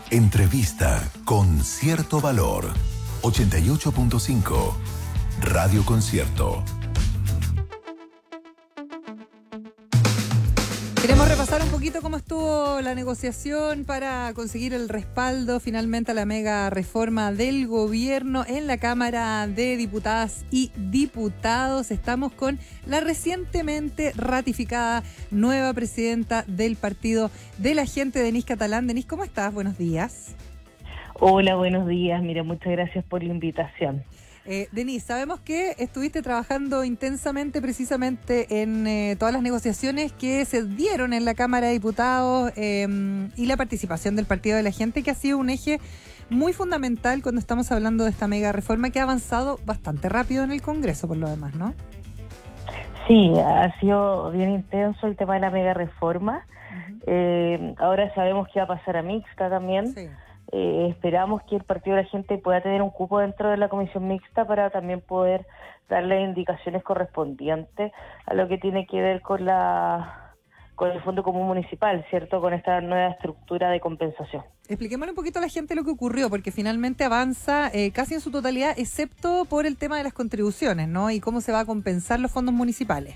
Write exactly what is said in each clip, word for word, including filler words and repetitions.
Entrevista con cierto valor. ochenta y ocho punto cinco Radio Concierto. Queremos repasar un poquito cómo estuvo la negociación para conseguir el respaldo finalmente a la mega reforma del gobierno en la Cámara de Diputadas y Diputados. Estamos con la recientemente ratificada nueva presidenta del Partido de la Gente, Denise Catalán. Denise, ¿cómo estás? Buenos días. Hola, buenos días. Mira, muchas gracias por la invitación. Eh, Denise, sabemos que estuviste trabajando intensamente precisamente en eh, todas las negociaciones que se dieron en la Cámara de Diputados eh, y la participación del Partido de la Gente, que ha sido un eje muy fundamental cuando estamos hablando de esta mega reforma que ha avanzado bastante rápido en el Congreso, por lo demás, ¿no? Sí, ha sido bien intenso el tema de la mega reforma. Uh-huh. Eh, ahora sabemos que va a pasar a mixta también. Sí. Eh, esperamos que el Partido de la Gente pueda tener un cupo dentro de la comisión mixta para también poder darle indicaciones correspondientes a lo que tiene que ver con la con el Fondo Común Municipal, ¿cierto? Con esta nueva estructura de compensación. Expliquémosle un poquito a la gente lo que ocurrió, porque finalmente avanza eh, casi en su totalidad, excepto por el tema de las contribuciones, ¿no? Y cómo se va a compensar los fondos municipales.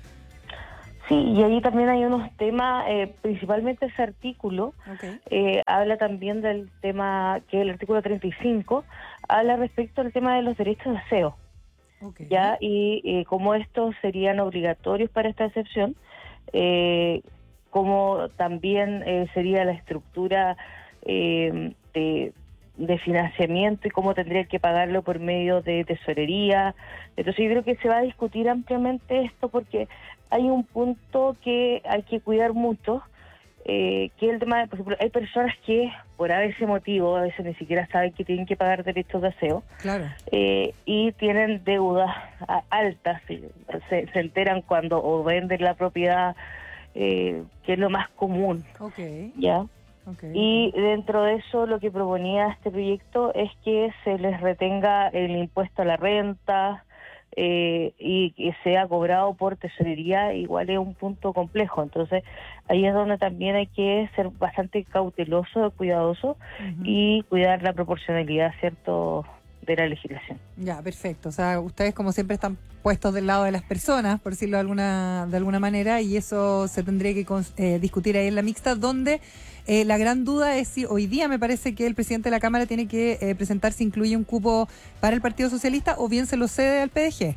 Sí, y ahí también hay unos temas, eh, principalmente ese artículo, okay. eh, habla también del tema, que el artículo treinta y cinco, habla respecto al tema de los derechos de aseo, okay. ya y eh, cómo estos serían obligatorios para esta excepción, eh, cómo también eh, sería la estructura eh, de, de financiamiento y cómo tendría que pagarlo por medio de tesorería. Entonces yo creo que se va a discutir ampliamente esto porque hay un punto que hay que cuidar mucho, eh, que es el tema de, por ejemplo, hay personas que por a veces motivo, a veces ni siquiera saben que tienen que pagar derechos de aseo, claro. eh, y tienen deudas altas, se, se enteran cuando o venden la propiedad, eh, que es lo más común, okay. ¿ya? Okay. Y dentro de eso lo que proponía este proyecto es que se les retenga el impuesto a la renta, Eh, y que sea cobrado por tesorería, igual es un punto complejo. Entonces ahí es donde también hay que ser bastante cauteloso, cuidadoso, uh-huh. y cuidar la proporcionalidad, ¿cierto?, de la legislación. Ya, perfecto. O sea, ustedes como siempre están puestos del lado de las personas, por decirlo de alguna de alguna manera, y eso se tendría que eh, discutir ahí en la mixta, donde eh, la gran duda es si hoy día me parece que el presidente de la Cámara tiene que eh, presentar si incluye un cupo para el Partido Socialista o bien se lo cede al P D G.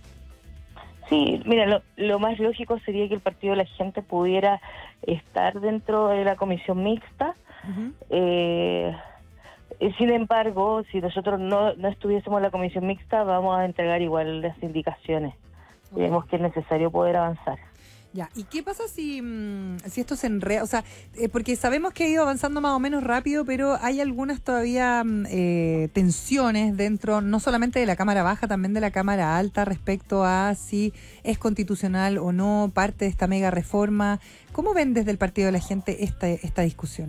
Sí, mira, lo, lo más lógico sería que el Partido de la Gente pudiera estar dentro de la comisión mixta. Uh-huh. eh, Sin embargo, si nosotros no, no estuviésemos en la comisión mixta, vamos a entregar igual las indicaciones. Okay. Creemos que es necesario poder avanzar. Ya, ¿y qué pasa si, si esto se enreda? O sea, eh, porque sabemos que ha ido avanzando más o menos rápido, pero hay algunas todavía eh, tensiones dentro, no solamente de la Cámara Baja, también de la Cámara Alta, respecto a si es constitucional o no parte de esta mega reforma. ¿Cómo ven desde el Partido de la Gente esta, esta discusión?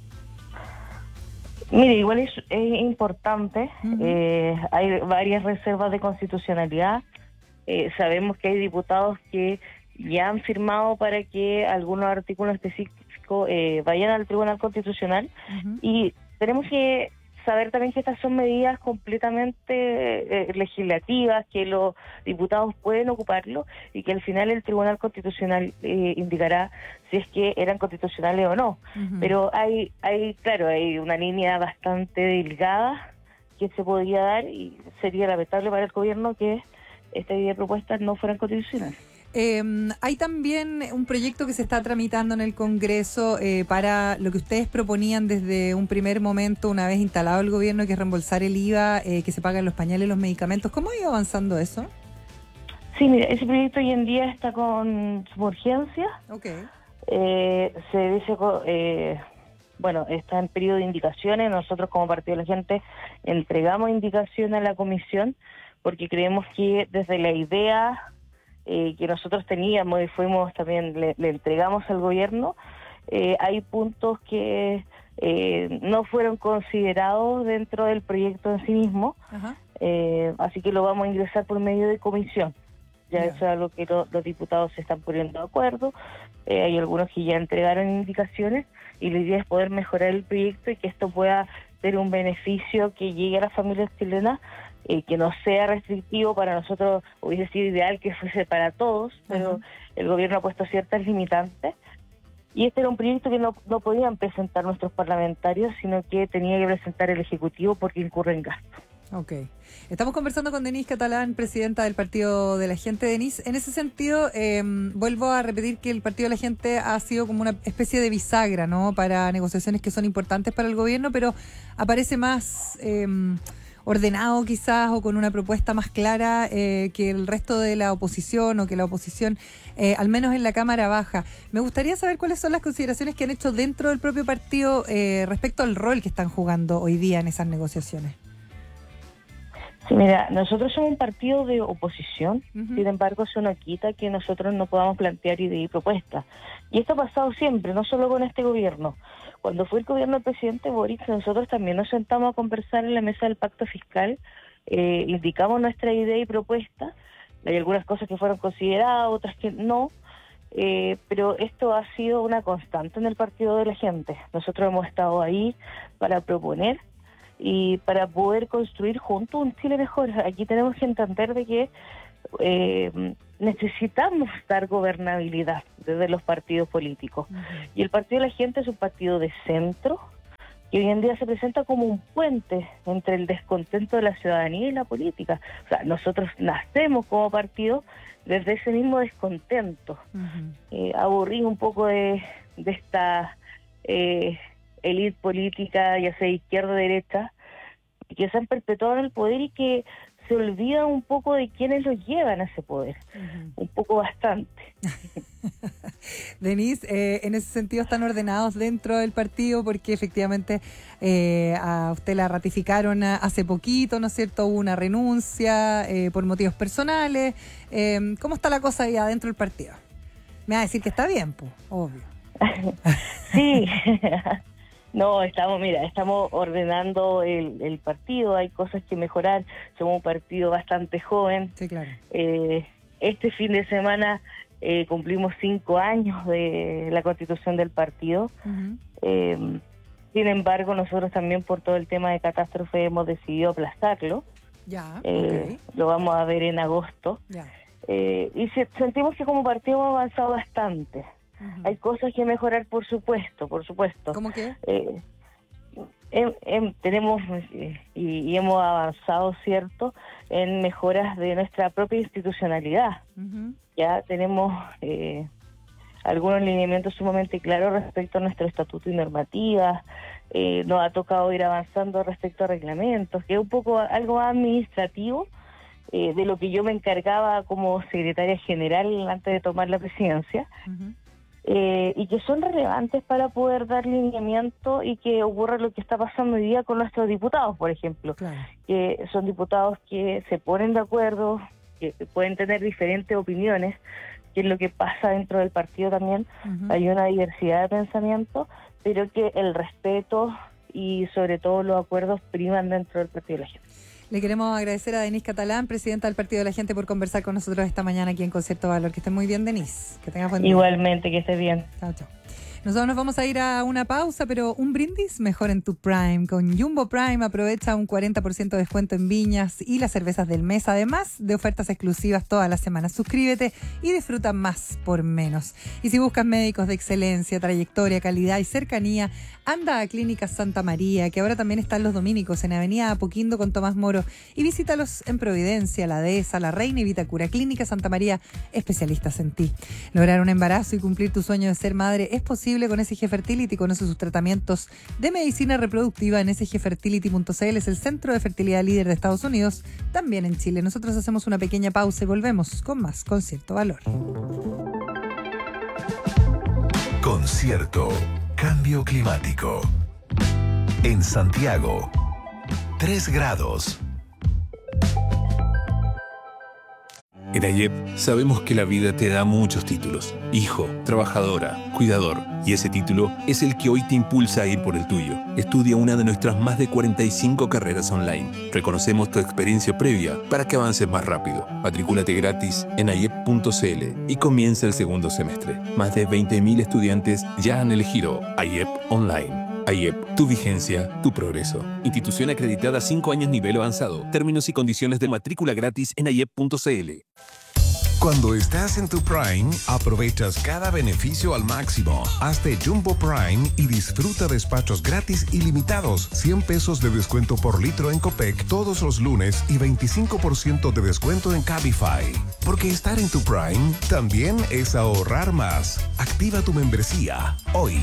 Mire, igual es, es importante, uh-huh. eh, hay varias reservas de constitucionalidad, eh, sabemos que hay diputados que ya han firmado para que algunos artículos específicos eh, vayan al Tribunal Constitucional, uh-huh. y tenemos que saber también que estas son medidas completamente eh, legislativas, que los diputados pueden ocuparlo y que al final el Tribunal Constitucional eh, indicará si es que eran constitucionales o no. Uh-huh. Pero hay, hay, claro, hay una línea bastante delgada que se podría dar y sería lamentable para el gobierno que esta idea de propuestas no fueran constitucionales. Eh, hay también un proyecto que se está tramitando en el Congreso eh, para lo que ustedes proponían desde un primer momento, una vez instalado el gobierno, que es reembolsar el I V A eh, que se pagan los pañales y los medicamentos. ¿Cómo ha ido avanzando eso? Sí, mira, ese proyecto hoy en día está con su urgencia. Okay. Eh, se dice, eh, bueno, está en periodo de indicaciones. Nosotros como Partido de la Gente entregamos indicaciones a la comisión porque creemos que desde la idea Eh, que nosotros teníamos y fuimos también, le, le entregamos al gobierno, eh, hay puntos que eh, no fueron considerados dentro del proyecto en sí mismo, eh, así que lo vamos a ingresar por medio de comisión. Ya yeah. Eso es algo que lo, los diputados se están poniendo de acuerdo, eh, hay algunos que ya entregaron indicaciones y la idea es poder mejorar el proyecto y que esto pueda ser un beneficio que llegue a las familias chilenas, eh, que no sea restrictivo. Para nosotros hubiese sido ideal que fuese para todos, pero uh-huh. el gobierno ha puesto ciertas limitantes. Y este era un proyecto que no, no podían presentar nuestros parlamentarios, sino que tenía que presentar el Ejecutivo porque incurre en gastos. Ok. Estamos conversando con Denise Catalán, presidenta del Partido de la Gente. Denise, en ese sentido, eh, vuelvo a repetir que el Partido de la Gente ha sido como una especie de bisagra, ¿no?, para negociaciones que son importantes para el gobierno, pero aparece más eh, ordenado quizás o con una propuesta más clara eh, que el resto de la oposición o que la oposición, eh, al menos en la Cámara Baja. Me gustaría saber cuáles son las consideraciones que han hecho dentro del propio partido eh, respecto al rol que están jugando hoy día en esas negociaciones. Sí, mira, nosotros somos un partido de oposición, uh-huh. sin embargo eso no quita que nosotros no podamos plantear ideas y propuestas. Y esto ha pasado siempre, no solo con este gobierno. Cuando fue el gobierno del presidente Boric, nosotros también nos sentamos a conversar en la mesa del pacto fiscal, eh, indicamos nuestra idea y propuesta. Hay algunas cosas que fueron consideradas, otras que no, eh, pero esto ha sido una constante en el Partido de la Gente. Nosotros hemos estado ahí para proponer y para poder construir juntos un Chile mejor. Aquí tenemos que entender de que eh, necesitamos dar gobernabilidad desde los partidos políticos. Uh-huh. Y el Partido de la Gente es un partido de centro que hoy en día se presenta como un puente entre el descontento de la ciudadanía y la política. O sea, nosotros nacemos como partido desde ese mismo descontento. Uh-huh. Eh, aburrido un poco de, de esta Eh, élite política, ya sea izquierda o derecha, que se han perpetuado en el poder y que se olvida un poco de quienes los llevan a ese poder. Uh-huh. Un poco bastante. Denise, eh, en ese sentido están ordenados dentro del partido porque efectivamente eh, a usted la ratificaron hace poquito, ¿no es cierto? Hubo una renuncia eh, por motivos personales. Eh, ¿Cómo está la cosa ahí adentro del partido? Me va a decir que está bien, pues, obvio. Sí. No, estamos, mira, estamos ordenando el, el partido, hay cosas que mejorar, somos un partido bastante joven. Sí, claro. Eh, este fin de semana eh, cumplimos cinco años de la constitución del partido. Uh-huh. Eh, sin embargo, nosotros también por todo el tema de catástrofe hemos decidido aplazarlo. Ya, eh, okay. Lo vamos a ver en agosto. Ya. Eh, y se, sentimos que como partido hemos avanzado bastante. Uh-huh. Hay cosas que mejorar, por supuesto, por supuesto. ¿Cómo qué? Eh, em, em, tenemos eh, y, y hemos avanzado, ¿cierto?, en mejoras de nuestra propia institucionalidad. Uh-huh. Ya tenemos eh, algunos lineamientos sumamente claros respecto a nuestro estatuto y normativas. Eh, nos ha tocado ir avanzando respecto a reglamentos, que es un poco algo administrativo, eh, de lo que yo me encargaba como secretaria general antes de tomar la presidencia. Uh-huh. Eh, y que son relevantes para poder dar lineamiento y que ocurra lo que está pasando hoy día con nuestros diputados, por ejemplo, claro. Que son diputados que se ponen de acuerdo, que pueden tener diferentes opiniones, que es lo que pasa dentro del partido también. Uh-huh. Hay una diversidad de pensamiento, pero que el respeto y sobre todo los acuerdos priman dentro del Partido de la Gente. Le queremos agradecer a Denise Catalán, presidenta del Partido de la Gente, por conversar con nosotros esta mañana aquí en Concierto Valor. Que esté muy bien, Denise. Que tengas buen día. Igualmente, que estés bien. Chao, chao. Nosotros nos vamos a ir a una pausa, pero un brindis mejor en tu Prime. Con Jumbo Prime aprovecha un cuarenta por ciento de descuento en viñas y las cervezas del mes, además de ofertas exclusivas todas las semanas. Suscríbete y disfruta más por menos. Y si buscas médicos de excelencia, trayectoria, calidad y cercanía, anda a Clínicas Santa María, que ahora también están los dominicos en Avenida Apoquindo con Tomás Moro, y visítalos en Providencia, La Dehesa, La Reina y Vitacura. Clínica Santa María, especialistas en ti. Lograr un embarazo y cumplir tu sueño de ser madre es posible con S G Fertility. Conoce sus tratamientos de medicina reproductiva en s g fertility punto c l. Es el centro de fertilidad líder de Estados Unidos, también en Chile. Nosotros hacemos una pequeña pausa y volvemos con más Concierto Valor. Concierto Cambio Climático. En Santiago, tres grados. En A Y E P sabemos que la vida te da muchos títulos. Hijo, trabajadora, cuidador. Y ese título es el que hoy te impulsa a ir por el tuyo. Estudia una de nuestras más de cuarenta y cinco carreras online. Reconocemos tu experiencia previa para que avances más rápido. Matricúlate gratis en a y e p punto c l y comienza el segundo semestre. Más de veinte mil estudiantes ya han elegido A Y E P Online. A Y E P, tu vigencia, tu progreso. Institución acreditada cinco años nivel avanzado. Términos y condiciones de matrícula gratis en a y e p punto c l. Cuando estás en tu Prime, aprovechas cada beneficio al máximo. Hazte Jumbo Prime y disfruta despachos gratis ilimitados. cien pesos de descuento por litro en Copec todos los lunes y veinticinco por ciento de descuento en Cabify. Porque estar en tu Prime también es ahorrar más. Activa tu membresía hoy.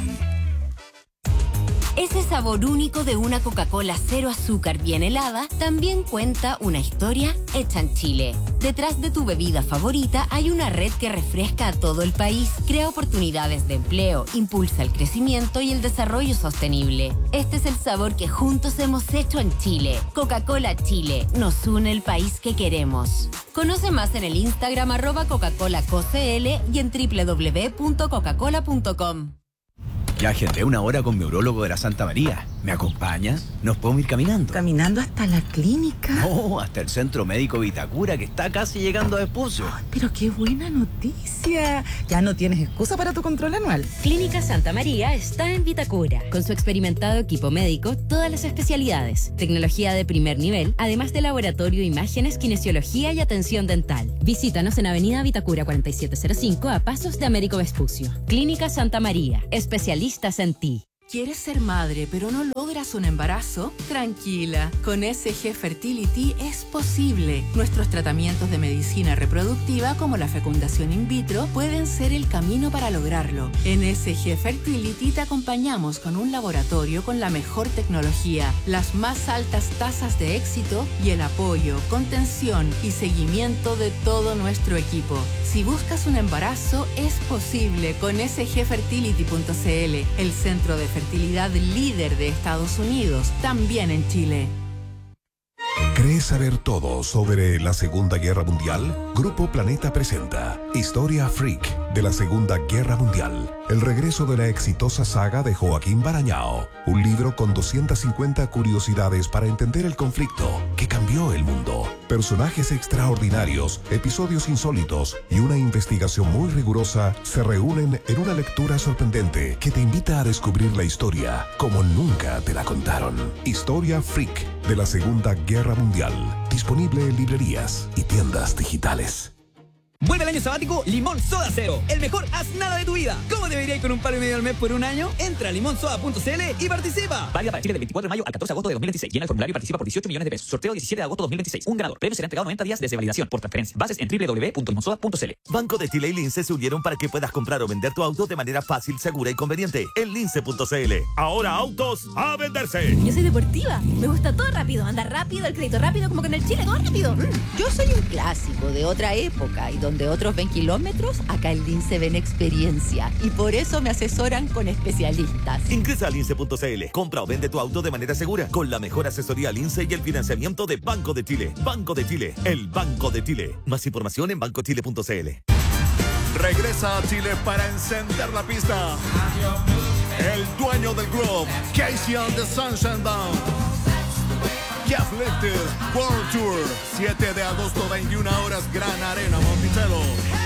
Ese sabor único de una Coca-Cola cero azúcar bien helada también cuenta una historia hecha en Chile. Detrás de tu bebida favorita hay una red que refresca a todo el país, crea oportunidades de empleo, impulsa el crecimiento y el desarrollo sostenible. Este es el sabor que juntos hemos hecho en Chile. Coca-Cola Chile, nos une el país que queremos. Conoce más en el Instagram arroba Coca-Cola C O C L y en doble u doble u doble u punto coca cola punto com. Ya agendé una hora con mi urólogo de la Santa María. ¿Me acompaña? ¿Nos podemos ir caminando? ¿Caminando hasta la clínica? No, hasta el Centro Médico Vitacura, que está casi llegando a Vespucio. Oh, pero qué buena noticia. Ya no tienes excusa para tu control anual. Clínica Santa María está en Vitacura. Con su experimentado equipo médico, todas las especialidades, tecnología de primer nivel, además de laboratorio, imágenes, kinesiología y atención dental. Visítanos en Avenida Vitacura cuarenta y siete cero cinco a pasos de Américo Vespucio. Clínica Santa María, especialistas en ti. ¿Quieres ser madre pero no logras un embarazo? Tranquila, con S G Fertility es posible. Nuestros tratamientos de medicina reproductiva como la fecundación in vitro pueden ser el camino para lograrlo. En S G Fertility te acompañamos con un laboratorio con la mejor tecnología, las más altas tasas de éxito y el apoyo, contención y seguimiento de todo nuestro equipo. Si buscas un embarazo, es posible con S G fertility punto c l, el centro de fertilidad líder de Estados Unidos, también en Chile. ¿Crees saber todo sobre la Segunda Guerra Mundial? Grupo Planeta presenta Historia Freak de la Segunda Guerra Mundial. El regreso de la exitosa saga de Joaquín Barañao. Un libro con doscientas cincuenta curiosidades para entender el conflicto que cambió el mundo. Personajes extraordinarios, episodios insólitos y una investigación muy rigurosa se reúnen en una lectura sorprendente que te invita a descubrir la historia como nunca te la contaron. Historia Freak de la Segunda Guerra Mundial. Disponible en librerías y tiendas digitales. Vuelve el año sabático Limón Soda Cero. El mejor haz nada de tu vida. ¿Cómo debería ir con un palo y medio al mes por un año? Entra a limón soda punto c l y participa. Válida para Chile del veinticuatro de mayo al catorce de agosto de dos mil veintiséis. Llena el formulario y participa por dieciocho millones de pesos. Sorteo diecisiete de agosto de dos mil veintiséis. Un ganador. Premio será entregado noventa días desde validación por transferencia. Bases en doble u doble u doble u punto limón soda punto c l. Banco de Chile y Lince se unieron para que puedas comprar o vender tu auto de manera fácil, segura y conveniente. En lince punto c l. Ahora autos a venderse. Yo soy deportiva. Me gusta todo rápido. Andar rápido, el crédito rápido, como con el Chile, todo rápido. Yo soy un clásico de otra época y donde otros ven kilómetros, acá en Lince ven experiencia y por eso me asesoran con especialistas. Ingresa a lince punto c l. Compra o vende tu auto de manera segura con la mejor asesoría Lince y el financiamiento de Banco de Chile. Banco de Chile, el Banco de Chile. Más información en banco chile punto c l. Regresa a Chile para encender la pista. El dueño del groove, Casey and the Sunshine Band. Afflicted World Tour, siete de agosto, veintiuna horas, Gran Arena, Monticello.